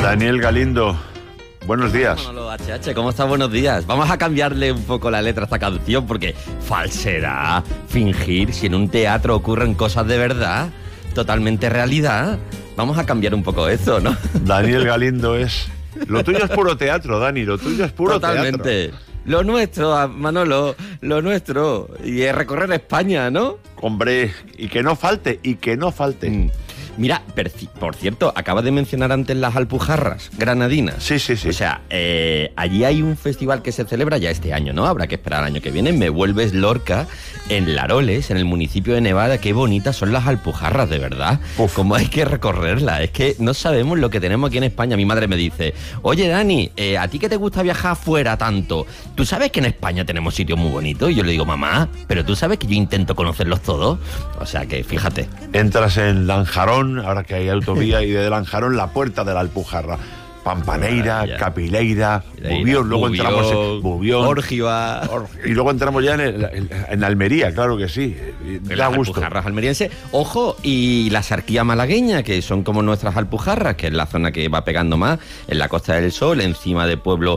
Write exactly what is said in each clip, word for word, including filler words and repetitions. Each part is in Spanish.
Daniel Galindo, buenos días. Manolo H H, ¿cómo estás? Buenos días. Vamos a cambiarle un poco la letra a esta canción porque falsedad, fingir, si en un teatro ocurren cosas de verdad, totalmente realidad. Vamos a cambiar un poco eso, ¿no? Daniel Galindo es... Lo tuyo es puro teatro, Dani, lo tuyo es puro totalmente. teatro. Totalmente. Lo nuestro, Manolo, lo nuestro. Y es recorrer España, ¿no? Hombre, y que no falte, y que no falte. Mm. Mira, por cierto, acabas de mencionar antes las Alpujarras granadinas. Sí, sí, sí. O sea, eh, allí hay un festival que se celebra ya este año, ¿no? Habrá que esperar al año que viene. Me vuelves Lorca, en Laroles, en el municipio de Nevada. Qué bonitas son las Alpujarras, de verdad. Uf. Cómo hay que recorrerlas. Es que no sabemos lo que tenemos aquí en España. Mi madre me dice, oye, Dani, eh, ¿a ti que te gusta viajar afuera tanto? ¿Tú sabes que en España tenemos sitios muy bonitos? Y yo le digo, mamá, ¿pero tú sabes que yo intento conocerlos todos? O sea que, fíjate. Entras en Lanjarón, ahora que hay autovía, y de Lanjarón la puerta de la Alpujarra. Pampaneira, Maravilla. Capileira, Bubión, luego Bubión, entramos en Bubión. Órgiva. Y luego entramos ya en, el- en, en Almería, claro que sí. Y En da las gusto. Alpujarras almerienses. Ojo, y la Sarquía malagueña, que son como nuestras Alpujarras, que es la zona que va pegando más en la Costa del Sol, encima de pueblos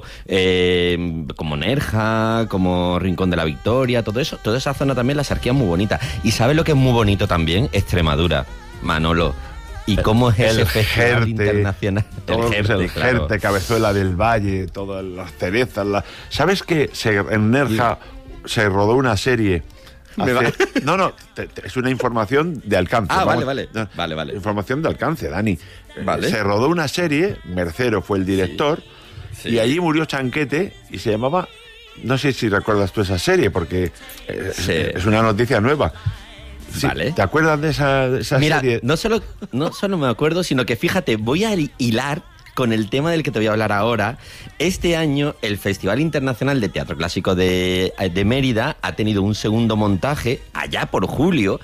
eh, como Nerja, como Rincón de la Victoria, todo eso. Toda esa zona también, la Sarquía es muy bonita. ¿Y sabes lo que es muy bonito también? Extremadura, Manolo. ¿Y cómo es El ese festival Jerte, internacional? todo el Jerte, el claro. Jerte, Cabezuela del Valle, todas las cerezas. La... ¿Sabes que se, en Nerja se rodó una serie? Me va- hace- No, no, te- te- es una información de alcance. Ah, vamos. vale, vale. No, Vale, vale. Información de alcance, Dani. Eh, Vale. Se rodó una serie, Mercero fue el director, Sí. y allí murió Chanquete y se llamaba... No sé si recuerdas tú esa serie, porque eh, Sí. es una noticia nueva. Sí, Vale. ¿te acuerdas de esa, de esa Mira, serie? no solo, no solo me acuerdo, sino que fíjate, voy a hilar con el tema del que te voy a hablar ahora. Este año el Festival Internacional de Teatro Clásico de, de Mérida ha tenido un segundo montaje, allá por julio,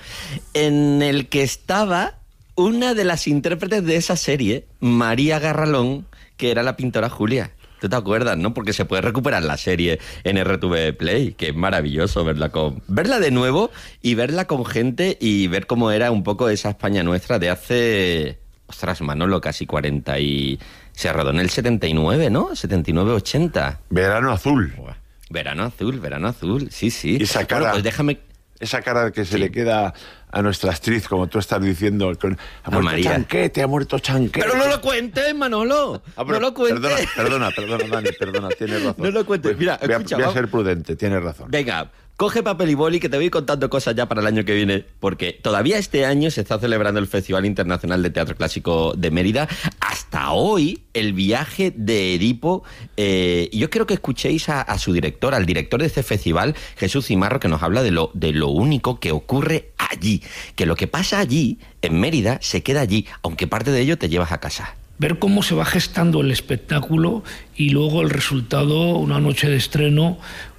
en el que estaba una de las intérpretes de esa serie, María Garralón, que era la pintora Julia. ¿Tú te acuerdas, no? Porque se puede recuperar la serie en R T V Play, que es maravilloso verla con verla de nuevo y verla con gente y ver cómo era un poco esa España nuestra de hace... Ostras, Manolo, casi cuarenta y... Se rodó en el setenta y nueve, ¿no? setenta y nueve, ochenta. Verano Azul. Buah. Verano azul, verano azul, sí, sí. Y esa Bueno, cara- pues déjame... Esa cara que se Sí. le queda a nuestra actriz, como tú estás diciendo, con, ha muerto María. Chanquete, ha muerto Chanquete. Pero no lo cuentes, Manolo. Ah, pero no lo cuentes. Perdona, perdona, perdona, Dani, perdona, tienes razón. No lo cuentes. Mira, voy a, escucha, voy a vamos- ser prudente, tienes razón. Venga, coge papel y boli que te voy contando cosas ya para el año que viene, porque todavía este año se está celebrando el Festival Internacional de Teatro Clásico de Mérida. Hasta hoy, el viaje de Edipo, eh, yo quiero que escuchéis a, a su director, al director de este festival, Jesús Cimarro, que nos habla de lo, de lo único que ocurre allí, que lo que pasa allí, en Mérida, se queda allí, aunque parte de ello te llevas a casa. Ver cómo se va gestando el espectáculo y luego el resultado, una noche de estreno,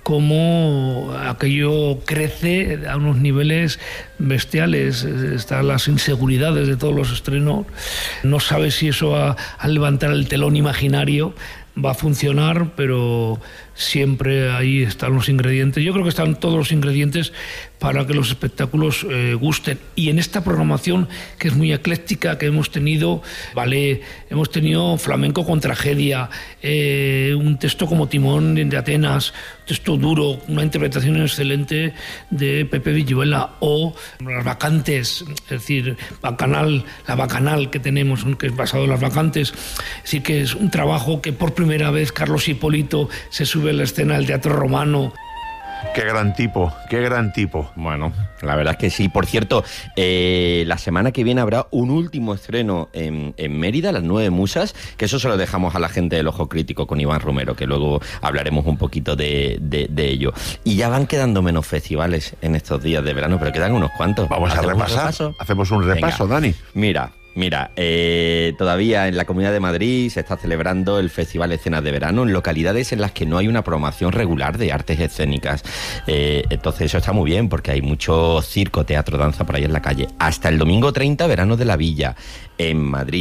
cómo aquello crece a unos niveles bestiales. Están las inseguridades de todos los estrenos. No sabes si eso va a levantar el telón imaginario, va a funcionar, pero siempre ahí están los ingredientes. Yo creo que están todos los ingredientes para que los espectáculos eh, gusten. Y en esta programación, que es muy ecléctica, que hemos tenido ballet, hemos tenido flamenco con tragedia, eh, un texto como Timón de Atenas, un texto duro, una interpretación excelente de Pepe Villuela, o Las Vacantes, es decir, Bacanal, la Bacanal que tenemos, que es basado en Las Vacantes. Así que es un trabajo que por primera vez Carlos Hipólito se sube a la escena del Teatro Romano. Qué gran tipo, qué gran tipo. Bueno, la verdad es que sí. Por cierto, eh, la semana que viene habrá un último estreno en, en Mérida, Las Nueve Musas, que eso se lo dejamos a la gente del Ojo Crítico con Iván Romero, que luego hablaremos un poquito de, de, de ello. Y ya van quedando menos festivales en estos días de verano, pero quedan unos cuantos. Vamos a ¿Hacemos un repasar. repaso? Hacemos un repaso, Venga. Dani. Mira, mira, eh, todavía en la Comunidad de Madrid se está celebrando el Festival Escenas de Verano en localidades en las que no hay una programación regular de artes escénicas. Eh, entonces eso está muy bien porque hay mucho circo, teatro, danza por ahí en la calle. Hasta el domingo treinta, Verano de la Villa, en Madrid.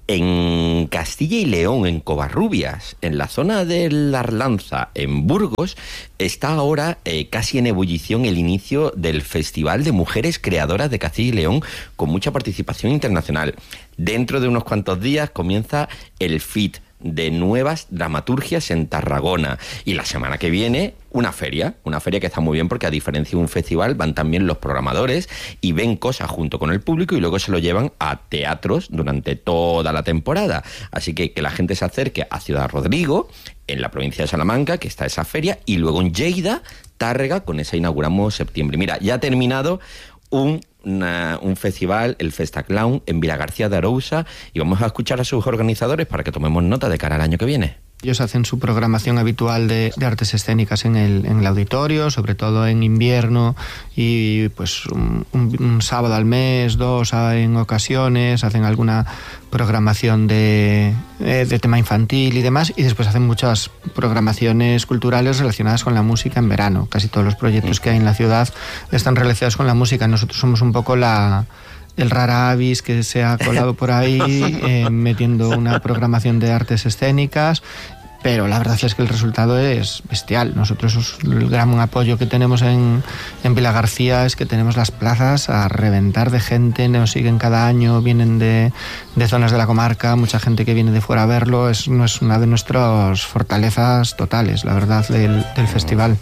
En Castilla y León, en Covarrubias, en la zona de la Arlanza, en Burgos, está ahora eh, casi en ebullición el inicio del Festival de Mujeres Creadoras de Castilla y León, con mucha participación internacional. Dentro de unos cuantos días comienza el F I T, de nuevas dramaturgias en Tarragona. Y la semana que viene, una feria, una feria que está muy bien porque a diferencia de un festival van también los programadores y ven cosas junto con el público y luego se lo llevan a teatros durante toda la temporada. Así que que la gente se acerque a Ciudad Rodrigo, en la provincia de Salamanca, que está esa feria, y luego en Lleida, Tárrega, con esa inauguramos septiembre. Mira, ya ha terminado un Una, un festival, el Festaclown, en Vilagarcía de Arousa, y vamos a escuchar a sus organizadores para que tomemos nota de cara al año que viene. Ellos hacen su programación habitual de, de artes escénicas en el, en el auditorio, sobre todo en invierno, y pues un, un, un sábado al mes, dos en ocasiones, hacen alguna programación de, de, de tema infantil y demás, y después hacen muchas programaciones culturales relacionadas con la música en verano. Casi todos los proyectos que hay en la ciudad están relacionados con la música. Nosotros somos un poco la... el rara avis que se ha colado por ahí eh, metiendo una programación de artes escénicas, pero la verdad es que el resultado es bestial. Nosotros el gran apoyo que tenemos en, en Vilagarcía es que tenemos las plazas a reventar de gente, nos siguen cada año, vienen de, de zonas de la comarca, mucha gente que viene de fuera a verlo, es, no es una de nuestras fortalezas totales, la verdad, del, del festival.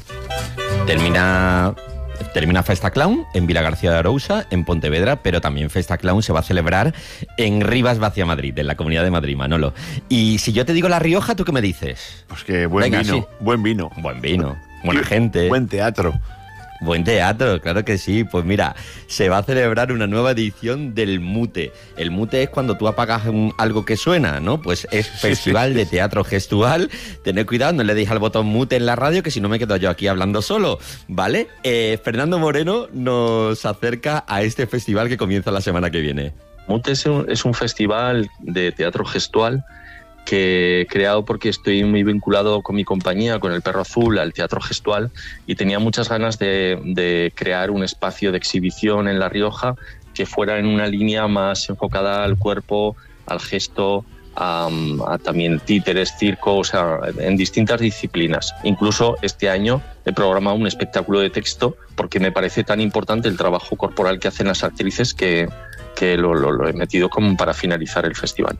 Termina... Termina Festaclown en Vilagarcía de Arousa, en Pontevedra, pero también Festaclown se va a celebrar en Rivas Vacia Madrid, en la Comunidad de Madrid, Manolo. Y si yo te digo La Rioja, ¿tú qué me dices? Pues que buen Venga, vino, sí. buen vino. Buen vino, buena gente. Buen teatro. Buen teatro, claro que sí. Pues mira, se va a celebrar una nueva edición del Mute. El Mute es cuando tú apagas un, algo que suena, ¿no? Pues es Festival de Teatro Gestual. Tened cuidado, no le deis al botón Mute en la radio, que si no me quedo yo aquí hablando solo, ¿vale? Eh, Fernando Moreno nos acerca a este festival que comienza la semana que viene. Mute es un, es un festival de teatro gestual que he creado porque estoy muy vinculado con mi compañía, con El Perro Azul, al teatro gestual, y tenía muchas ganas de, de crear un espacio de exhibición en La Rioja que fuera en una línea más enfocada al cuerpo, al gesto, a, a también títeres, circo, o sea, en distintas disciplinas. Incluso este año he programado un espectáculo de texto porque me parece tan importante el trabajo corporal que hacen las actrices que, que lo, lo, lo he metido como para finalizar el festival.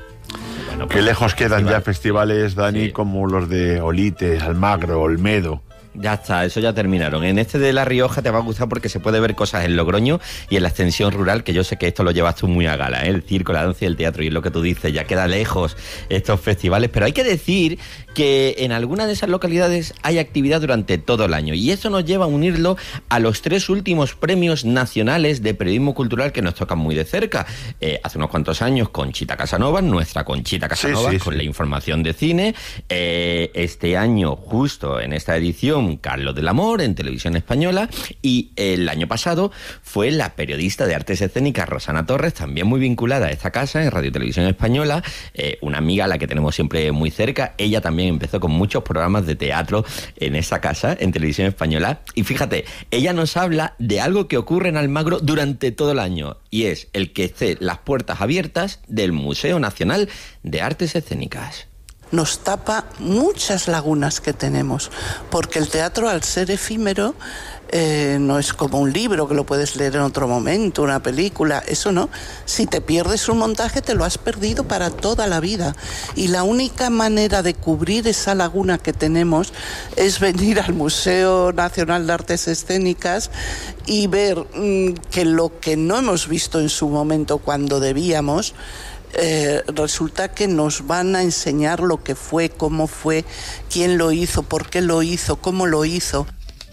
Bueno, Qué lejos quedan festival. ya festivales, Dani, Sí. como los de Olite, Almagro, Olmedo. Ya está, eso ya terminaron. En este de La Rioja te va a gustar porque se puede ver cosas en Logroño y en la extensión rural, que yo sé que esto lo llevas tú muy a gala, ¿eh? El circo, la danza y el teatro, y es lo que tú dices, ya queda lejos estos festivales, pero hay que decir que en algunas de esas localidades hay actividad durante todo el año, y eso nos lleva a unirlo a los tres últimos premios nacionales de periodismo cultural que nos tocan muy de cerca. Eh, hace unos cuantos años, Conchita Casanova, nuestra Conchita Casanova, Sí, sí, con sí. la información de cine. Eh, este año, justo en esta edición, Carlos del Amor en Televisión Española, y el año pasado fue la periodista de artes escénicas Rosana Torres, también muy vinculada a esta casa en Radio Televisión Española, eh, una amiga a la que tenemos siempre muy cerca. Ella también empezó con muchos programas de teatro en esa casa, en Televisión Española, y fíjate, ella nos habla de algo que ocurre en Almagro durante todo el año, y es el que esté las puertas abiertas del Museo Nacional de Artes Escénicas. Nos tapa muchas lagunas que tenemos, porque el teatro, al ser efímero, eh, no es como un libro que lo puedes leer en otro momento, una película, eso no. Si te pierdes un montaje, te lo has perdido para toda la vida, y la única manera de cubrir esa laguna que tenemos es venir al Museo Nacional de Artes Escénicas y ver mmm, que lo que no hemos visto en su momento cuando debíamos, Eh, resulta que nos van a enseñar lo que fue, cómo fue, quién lo hizo, por qué lo hizo, cómo lo hizo.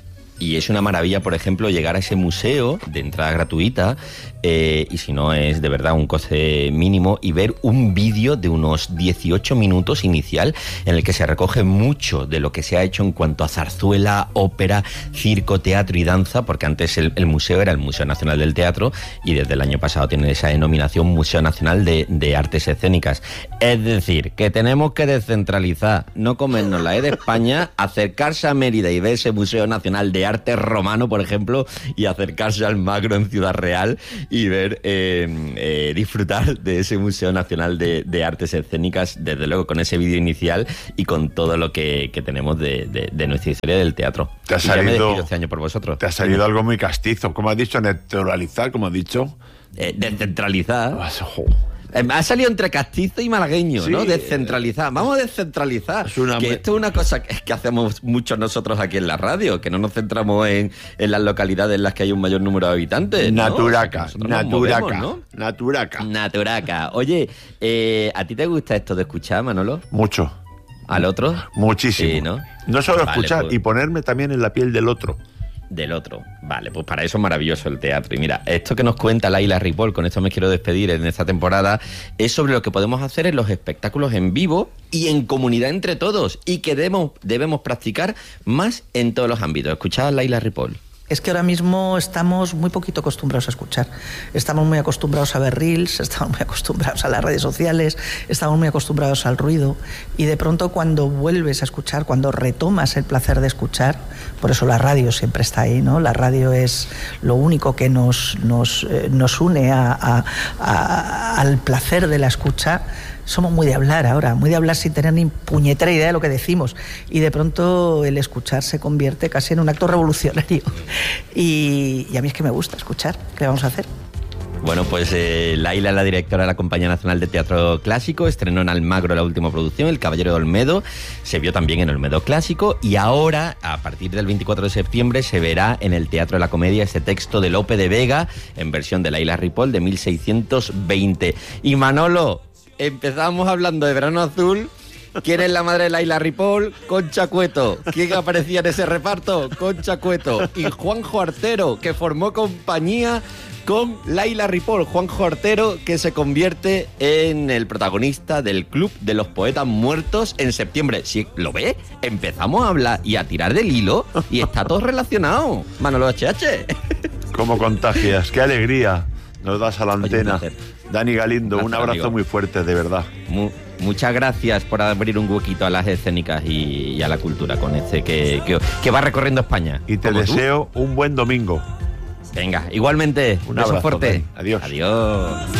Y es una maravilla, por ejemplo, llegar a ese museo de entrada gratuita, eh, y si no es de verdad un coste mínimo, y ver un vídeo de unos dieciocho minutos inicial en el que se recoge mucho de lo que se ha hecho en cuanto a zarzuela, ópera, circo, teatro y danza, porque antes el, el museo era el Museo Nacional del Teatro y desde el año pasado tiene esa denominación Museo Nacional de, de Artes Escénicas. Es decir, que tenemos que descentralizar, no comernos la E de España, acercarse a Mérida y ver ese Museo Nacional de arte romano, por ejemplo, y acercarse al Magro en Ciudad Real y ver, eh, eh, disfrutar de ese Museo Nacional de, de Artes Escénicas, desde luego con ese vídeo inicial y con todo lo que, que tenemos de, de, de nuestra historia del teatro. Te ha Y ya me salido, despido este año por vosotros. Te ha salido algo muy castizo, como has dicho, naturalizar, como has dicho. Eh, descentralizar. Ah, jo. Eh, Ha salido entre castizo y malagueño, Sí. ¿no? Descentralizar. Vamos a descentralizar. Es una que me- esto es una cosa que, que hacemos muchos nosotros aquí en la radio, que no nos centramos en, en las localidades en las que hay un mayor número de habitantes. ¿no? Naturaca, O sea, que nosotros nos naturaca, movemos, ¿no? naturaca. Naturaca. Oye, eh, ¿a ti te gusta esto de escuchar, Manolo? Mucho, ¿Al otro? muchísimo. Sí, ¿no? No solo Vale, escuchar, pues- y ponerme también en la piel del otro. Del otro. Vale, pues para eso es maravilloso el teatro. Y mira, esto que nos cuenta Laila Ripoll, con esto me quiero despedir en esta temporada, es sobre lo que podemos hacer en los espectáculos en vivo y en comunidad entre todos, y que debemos, debemos practicar más en todos los ámbitos. Escuchad a Laila Ripoll. Es que ahora mismo estamos muy poquito acostumbrados a escuchar. Estamos muy acostumbrados a ver reels, estamos muy acostumbrados a las redes sociales, estamos muy acostumbrados al ruido. Y de pronto cuando vuelves a escuchar, cuando retomas el placer de escuchar, por eso la radio siempre está ahí, ¿no? La radio es lo único que nos, nos, eh, nos une a, a, a, al placer de la escucha. Somos muy de hablar ahora, muy de hablar sin tener ni puñetera idea de lo que decimos. Y de pronto el escuchar se convierte casi en un acto revolucionario. Y, y a mí es que me gusta escuchar. ¿Qué vamos a hacer? Bueno, pues eh, Laila, la directora de la Compañía Nacional de Teatro Clásico, estrenó en Almagro la última producción, El Caballero de Olmedo, se vio también en Olmedo Clásico, y ahora, a partir del veinticuatro de septiembre, se verá en el Teatro de la Comedia este texto de Lope de Vega, en versión de Laila Ripoll, de mil seiscientos veinte. Y Manolo, empezamos hablando de Verano Azul. ¿Quién es la madre de Laila Ripoll? Concha Cueto. ¿Quién aparecía en ese reparto? Concha Cueto. Y Juanjo Artero, que formó compañía con Laila Ripoll. Juanjo Artero, que se convierte en el protagonista del Club de los Poetas Muertos en septiembre. ¿Sí? ¿Lo ve? Empezamos a hablar y a tirar del hilo y está todo relacionado. Manolo H H. ¿Cómo contagias? ¡Qué alegría nos das a la Oye, un antena! placer. Dani Galindo, Un un placer, abrazo amigo. muy fuerte, de verdad. Mu- muchas gracias por abrir un huequito a las escénicas y, y a la cultura con este que, que, que va recorriendo España. Y te Como tú. deseo un buen domingo. Venga, igualmente. Un beso abrazo, fuerte. Dani. Adiós. Adiós.